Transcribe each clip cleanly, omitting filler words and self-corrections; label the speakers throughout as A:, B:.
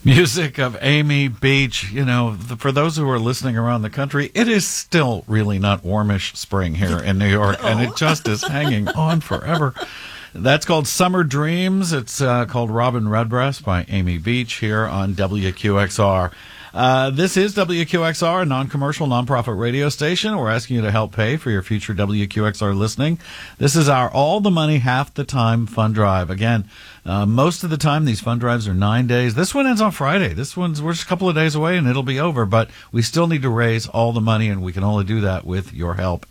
A: Music of Amy Beach. You know, for those who are listening around the country, it is still really not warmish spring here in New York, and it just is hanging on forever. That's called Summer Dreams. It's called Robin Redbreast by Amy Beach here on WQXR. This is WQXR, a non-commercial, non-profit radio station. We're asking you to help pay for your future WQXR listening. This is our All the Money, Half the Time fund drive. Again, most of the time, these fund drives are 9 days. This one ends on Friday. We're just a couple of days away, and it'll be over. But we still need to raise all the money, and we can only do that with your help.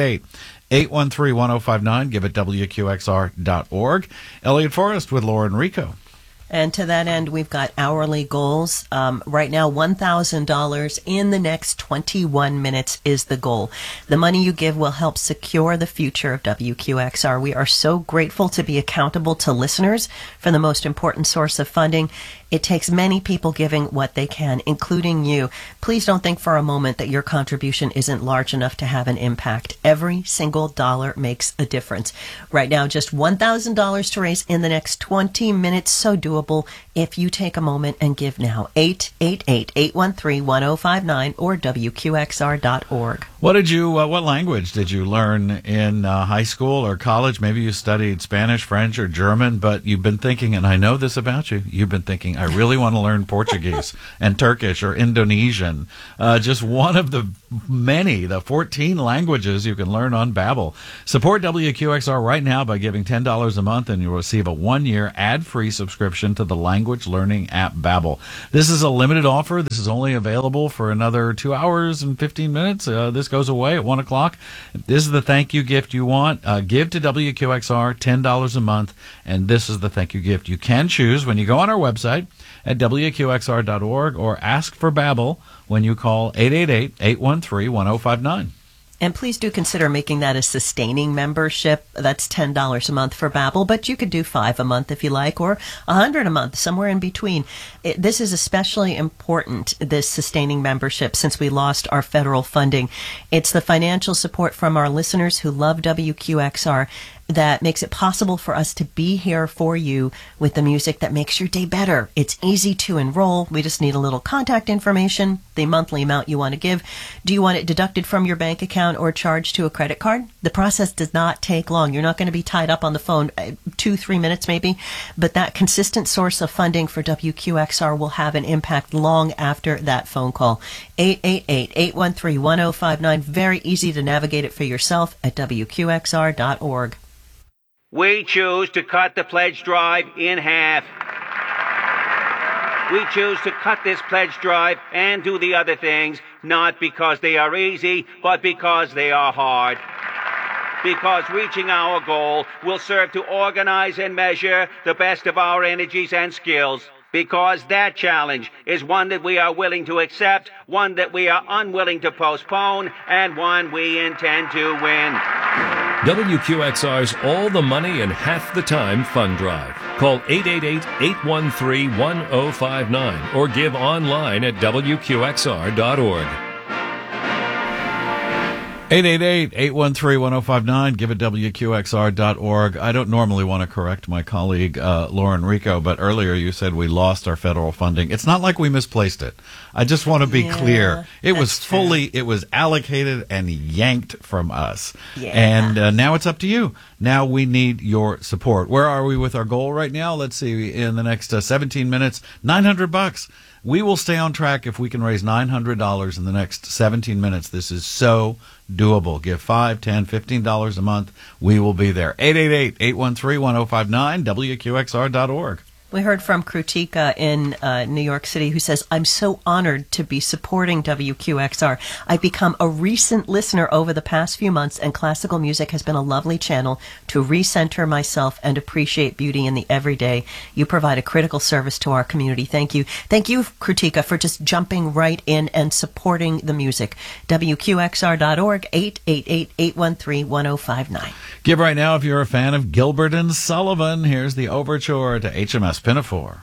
A: 888-813-1059. Give it WQXR.org. Elliot Forrest with Lauren Rico.
B: And to that end, we've got hourly goals. Right now, $1,000 in the next 21 minutes is the goal. The money you give will help secure the future of WQXR. We are so grateful to be accountable to listeners for the most important source of funding. It takes many people giving what they can, including you. Please don't think for a moment that your contribution isn't large enough to have an impact. Every single dollar makes a difference. Right now, just $1,000 to raise in the next 20 minutes. So doable if you take a moment and give now. 888-813-1059 or WQXR.org.
A: What language did you learn in high school or college? Maybe you studied Spanish, French, or German, but you've been thinking, and I know this about you, you've been thinking, I really want to learn Portuguese and Turkish or Indonesian. Just one of the 14 languages you can learn on Babbel. Support WQXR right now by giving $10 a month, and you'll receive a 1-year ad-free subscription to the language learning app Babbel. This is a limited offer. This is only available for another 2 hours and 15 minutes. This goes away at 1 o'clock. This is the thank you gift you want. Give to WQXR $10 a month, and this is the thank you gift you can choose when you go on our website at WQXR.org or ask for Babbel when you call 888-813-1059.
B: And please do consider making that a sustaining membership. That's $10 a month for Babbel, but you could do $5 a month if you like, or $100 a month, somewhere in between. This is especially important, this sustaining membership, since we lost our federal funding. It's the financial support from our listeners who love WQXR that makes it possible for us to be here for you with the music that makes your day better. It's easy to enroll. We just need a little contact information, the monthly amount you want to give. Do you want it deducted from your bank account or charged to a credit card? The process does not take long. You're not going to be tied up on the phone 2-3 minutes maybe, but that consistent source of funding for WQXR will have an impact long after that phone call. 888-813-1059. Very easy to navigate it for yourself at WQXR.org.
C: We choose to cut the pledge drive in half. We choose to cut this pledge drive and do the other things, not because they are easy, but because they are hard. Because reaching our goal will serve to organize and measure the best of our energies and skills. Because that challenge is one that we are willing to accept, one that we are unwilling to postpone, and one we intend to win.
D: WQXR's All the Money in Half the Time Fund Drive. Call 888-813-1059 or give online at WQXR.org.
A: 888-813-1059. Give it WQXR.org. I don't normally want to correct my colleague, Lauren Rico, but earlier you said we lost our federal funding. It's not like we misplaced it. I just want to be clear. It was allocated and yanked from us. Yeah. And now it's up to you. Now we need your support. Where are we with our goal right now? Let's see. In the next 17 minutes, $900. We will stay on track if we can raise $900 in the next 17 minutes. This is so doable. Give $5, $10, $15 a month. We will be there. 888-813-1059, WQXR.org.
B: We heard from Krutika in New York City who says, I'm so honored to be supporting WQXR. I've become a recent listener over the past few months, and classical music has been a lovely channel to recenter myself and appreciate beauty in the everyday. You provide a critical service to our community. Thank you. Thank you, Krutika, for just jumping right in and supporting the music. WQXR.org, 888-813-1059.
A: Give right now if you're a fan of Gilbert and Sullivan. Here's the overture to HMS Pinafore.